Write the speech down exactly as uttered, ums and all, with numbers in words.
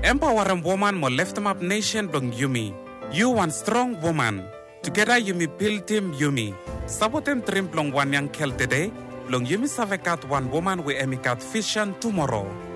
Empowering woman mo lift them up nation dong Yumi. You one strong woman. Together Yumi build team Yumi. Sabotem trim plong one young kel today. Long Yumi savekat one woman we emikat vision tomorrow.